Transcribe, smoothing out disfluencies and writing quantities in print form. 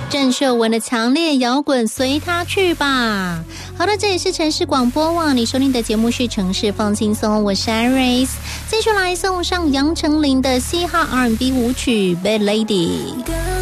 郑秀文的强烈摇滚随他去吧。好的，这里是城市广播网，你收听的节目是城市放轻松，我是 Iris， 继续来送上杨丞琳的嘻哈 R&B 舞曲 Bad Lady。